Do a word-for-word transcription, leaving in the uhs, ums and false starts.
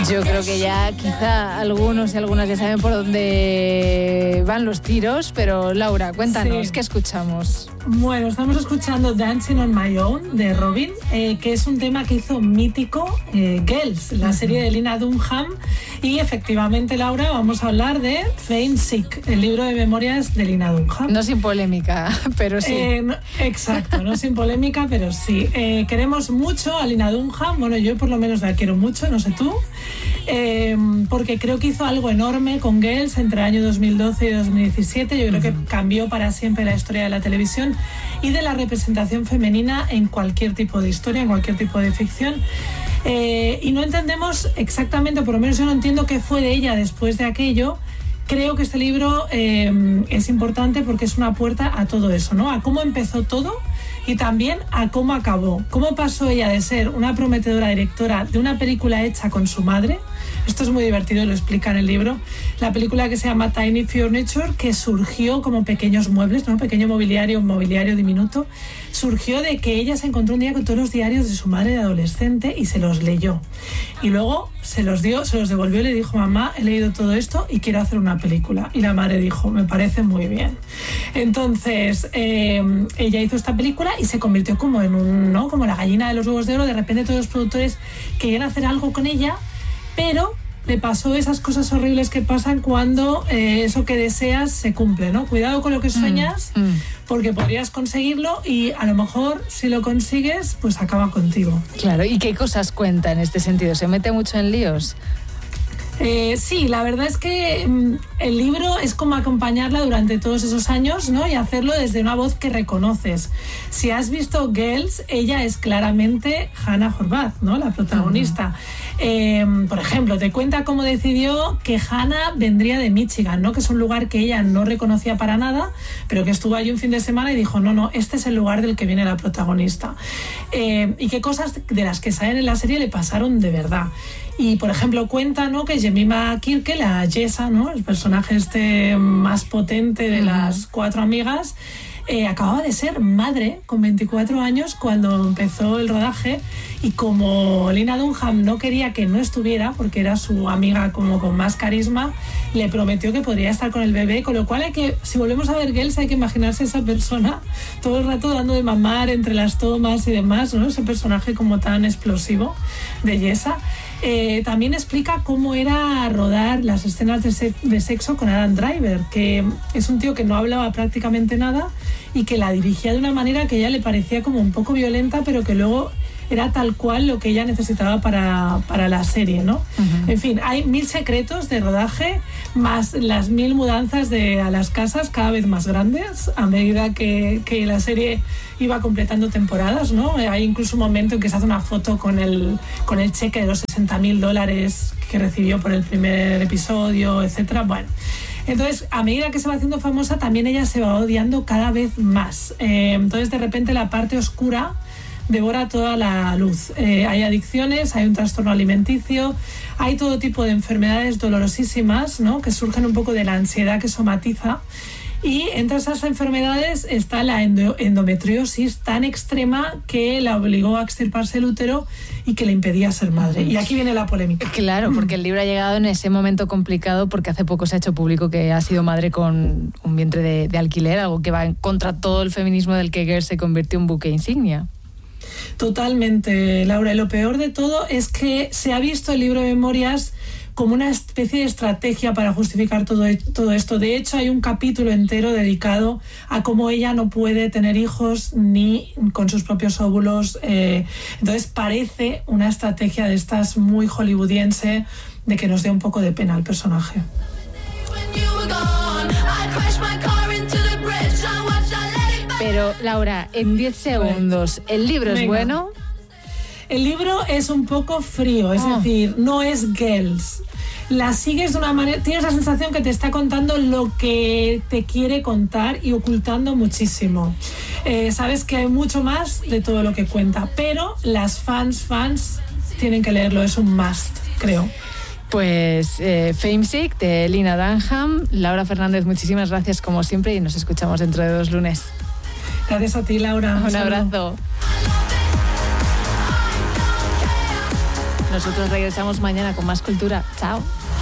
Yo creo que ya quizá algunos y algunas ya saben por dónde van los tiros, pero Laura, cuéntanos, sí. ¿Qué escuchamos? Bueno, estamos escuchando Dancing on My Own de Robyn, eh, que es un tema que hizo mítico eh, Girls, la serie de Lena Dunham, y efectivamente, Laura, vamos a hablar de Fame Sick, el libro de memorias de Lena Dunham. No sin polémica, pero sí. Eh, no, exacto, no sin polémica, pero sí. Eh, queremos mucho a Lena Dunham, bueno, yo por lo menos la quiero mucho, no sé tú, eh, porque creo que hizo algo enorme con Girls entre el año dos mil doce y dos mil diecisiete. Yo creo uh-huh. que cambió para siempre la historia de la televisión y de la representación femenina en cualquier tipo de historia, en cualquier tipo de ficción. Eh, y no entendemos exactamente, por lo menos yo no entiendo qué fue de ella después de aquello. Creo que este libro eh, es importante porque es una puerta a todo eso, ¿no? A cómo empezó todo y también a cómo acabó. Cómo pasó ella de ser una prometedora directora de una película hecha con su madre. Esto es muy divertido, lo explica en el libro. La película que se llama Tiny Furniture, que surgió como pequeños muebles, ¿no? Pequeño mobiliario, mobiliario diminuto. Surgió de que ella se encontró un día con todos los diarios de su madre de adolescente y se los leyó. Y luego se los dio, se los devolvió y le dijo: mamá, he leído todo esto y quiero hacer una película. Y la madre dijo: me parece muy bien. Entonces, eh, ella hizo esta película y se convirtió como en un, ¿no? Como la gallina de los huevos de oro. De repente todos los productores querían hacer algo con ella, pero le pasó esas cosas horribles que pasan cuando eh, eso que deseas se cumple, ¿no? Cuidado con lo que sueñas, mm, mm. porque podrías conseguirlo y a lo mejor si lo consigues, pues acaba contigo. Claro, ¿y qué cosas cuenta en este sentido? ¿Se mete mucho en líos? Eh, sí, la verdad es que mm, el libro es como acompañarla durante todos esos años, ¿no? Y hacerlo desde una voz que reconoces. Si has visto Girls, ella es claramente Hannah Horvath, ¿no? La protagonista. Uh-huh. Eh, por ejemplo, te cuenta cómo decidió que Hannah vendría de Michigan, ¿no? Que es un lugar que ella no reconocía para nada, pero que estuvo allí un fin de semana y dijo: no, no, este es el lugar del que viene la protagonista. Eh, y qué cosas de las que salen en la serie le pasaron de verdad. Y, por ejemplo, cuenta, ¿no?, que Jemima Kirke, la Jessa, ¿no?, el personaje este más potente de uh-huh. las cuatro amigas, eh, acababa de ser madre con veinticuatro años cuando empezó el rodaje, y como Lena Dunham no quería que no estuviera, porque era su amiga como con más carisma, le prometió que podría estar con el bebé, con lo cual hay que, si volvemos a ver Girls, hay que imaginarse esa persona todo el rato dando de mamar entre las tomas y demás, ¿no?, ese personaje como tan explosivo de Jessa. Eh, también explica cómo era rodar las escenas de, se- de sexo con Adam Driver, que es un tío que no hablaba prácticamente nada y que la dirigía de una manera que a ella le parecía como un poco violenta, pero que luego era tal cual lo que ella necesitaba para, para la serie, ¿no? Uh-huh. En fin, hay mil secretos de rodaje, más las mil mudanzas de, a las casas cada vez más grandes a medida que, que la serie iba completando temporadas, ¿no? Hay incluso un momento en que se hace una foto con el, con el cheque de los sesenta mil dólares que recibió por el primer episodio, etcétera. Bueno, entonces, a medida que se va haciendo famosa, también ella se va odiando cada vez más. Eh, entonces, de repente, la parte oscura devora toda la luz. Eh, hay adicciones, hay un trastorno alimenticio, hay todo tipo de enfermedades dolorosísimas, ¿no?, que surgen un poco de la ansiedad que somatiza. Y entre esas enfermedades está la endo- endometriosis tan extrema que la obligó a extirparse el útero y que le impedía ser madre. Y aquí viene la polémica. Claro, porque el libro ha llegado en ese momento complicado, porque hace poco se ha hecho público que ha sido madre con un vientre de, de alquiler, algo que va en contra todo el feminismo del que Girls se convirtió en buque insignia. Totalmente, Laura. Y lo peor de todo es que se ha visto el libro de memorias como una especie de estrategia para justificar todo, todo esto. De hecho, hay un capítulo entero dedicado a cómo ella no puede tener hijos ni con sus propios óvulos. Eh, entonces parece una estrategia de estas muy hollywoodiense, de que nos dé un poco de pena al personaje. Pero, Laura, en diez segundos, ¿el libro es Venga. bueno? El libro es un poco frío, es oh. decir, no es Girls. La sigues de una manera, tienes la sensación que te está contando lo que te quiere contar y ocultando muchísimo. Eh, sabes que hay mucho más de todo lo que cuenta, pero las fans, fans tienen que leerlo, es un must, creo. Pues eh, Fame Sick de Lena Dunham. Laura Fernández, muchísimas gracias como siempre y nos escuchamos dentro de dos lunes. Gracias a ti, Laura. Un, Un abrazo. Nosotros regresamos mañana con más cultura. Chao.